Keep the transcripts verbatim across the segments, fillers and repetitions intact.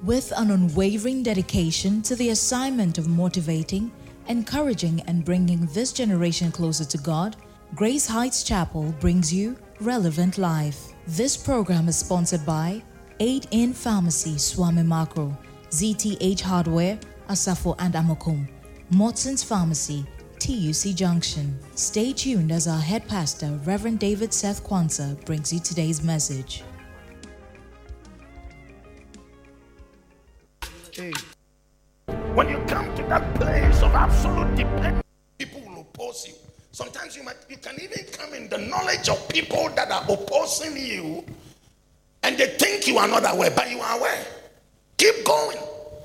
With an unwavering dedication to the assignment of motivating, encouraging, and bringing this generation closer to God, Grace Heights Chapel brings you Relevant Life. This program is sponsored by Aid In Pharmacy, Swami Makro, Z T H Hardware, Asafo and Amokum, Motson's Pharmacy, T U C Junction. Stay tuned as our head pastor, Reverend David Seth Kwanzaa, brings you today's message. When you come to that place of absolute dependence, people will oppose you. Sometimes you might, you can even come in the knowledge of people that are opposing you, and they think you are not aware, but you are aware. Keep going.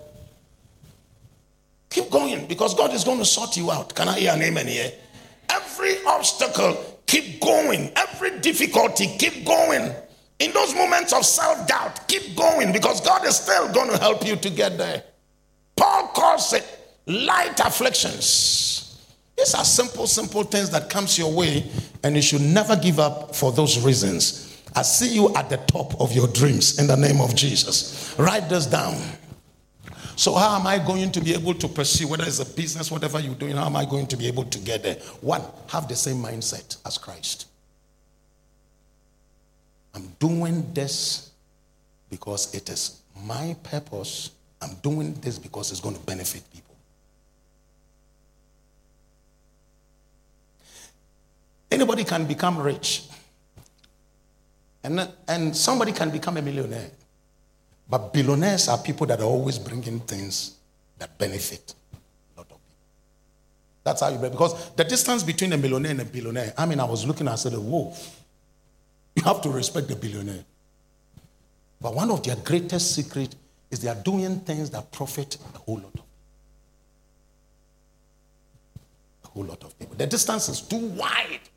Keep going, because God is going to sort you out. Can I hear an amen here? Every obstacle, keep going. Every difficulty, keep going. In those moments of self-doubt, keep going, because God is still going to help you to get there. Paul calls it light afflictions. These are simple, simple things that comes your way, and you should never give up for those reasons. I see you at the top of your dreams in the name of Jesus. Write this down. So how am I going to be able to pursue, whether it's a business, whatever you're doing, how am I going to be able to get there? One, have the same mindset as Christ. I'm doing this because it is my purpose. I'm doing this because it's going to benefit people. Anybody can become rich. And, and somebody can become a millionaire. But billionaires are people that are always bringing things that benefit a lot of people. That's how you bet. Because the distance between a millionaire and a billionaire, I mean, I was looking, I said, whoa. You have to respect the billionaire. But one of their greatest secrets is they are doing things that profit a whole lot of people. A whole lot of people. The distance is too wide.